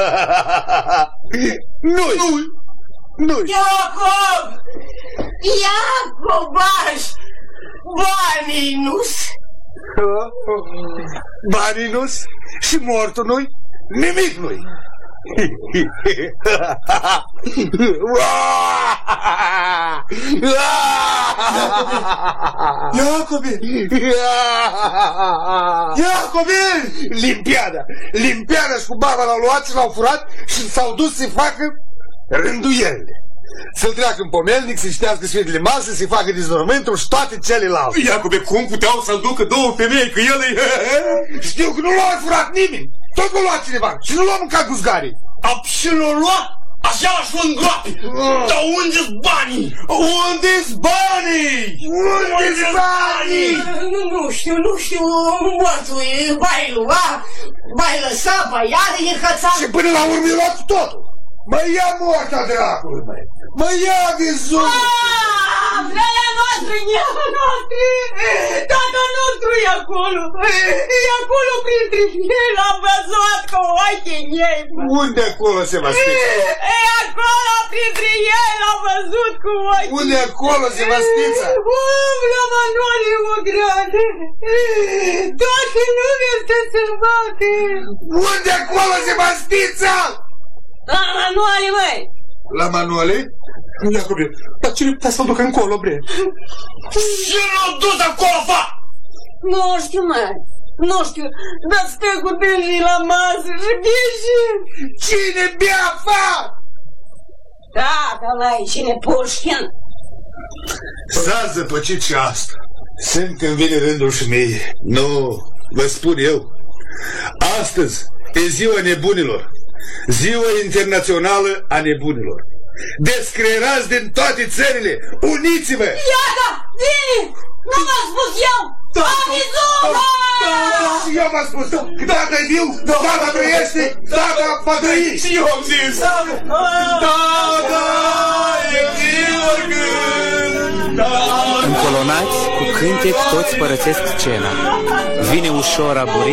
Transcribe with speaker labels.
Speaker 1: Nu. Iacob! Iacobaș! Banii nu-s!
Speaker 2: Banii nu-s? Și mortul nu-i? Nimic nu-i!
Speaker 3: Iacobe!
Speaker 2: Limpiada și cu baba l-au luat și l-au furat și s-au dus să-i facă rânduielile. Să-l treacă în pomelnic, să-i ștească sfintele mase, să-i facă diznormentul și toate celelalte.
Speaker 3: Iacobe, cum puteau să-l ducă două femei, că el e...
Speaker 2: Știu că nu l-a furat nimeni. Tot l-a luat cineva și nu l-a mâncat guzgarii.
Speaker 3: Și l-a luat? Așa l-aș în groape. Dar unde-s banii? Unde-s banii?
Speaker 1: Nu știu, mortul, bai lua, bai lăsa, bai iară, e hățat.
Speaker 2: Și până la urmă i-a luat totul. Mă ia moartea dracului, măi! Mă ia de zon!
Speaker 1: Vreaia noastră, neama noastră! Tatăl nostru e acolo! E acolo printre ei, l-am văzut cu ochii ei!
Speaker 2: Unde acolo se va spița?
Speaker 1: E acolo printre ei, l-am văzut cu ochii!
Speaker 2: Unde acolo se va spița?
Speaker 1: La Manole o grade! Toată lumea stă să-l bate!
Speaker 2: Unde acolo se va spița?
Speaker 1: La Manole, măi!
Speaker 2: La Manole?
Speaker 3: Iacobe, dar cine putea să-l ducă încolo, bre? Ce l-au dus acolo, fa?
Speaker 1: Nu știu, măi! Nu știu, dar stă cu dânsii la masă și bieșe!
Speaker 2: Cine bea, fa?
Speaker 1: Tata, măi, cine Pușkin?
Speaker 2: S-a zăpăcit și asta. Simt când vine rândul și mie. Nu, vă spun eu. Astăzi e ziua nebunilor. Ziua internațională a nebunilor. Descreierați din toate țările, uniți-vă!
Speaker 1: Iată, vine! Nu m-am spus eu! Avizul!
Speaker 2: Și eu v-am spus, dacă e viu, dacă trăiește, dacă va trăi!
Speaker 3: Și eu am zis! Dacă e viu oricând!
Speaker 4: Încolonați cu cântec toți părăsesc scena. Vine ușor aburit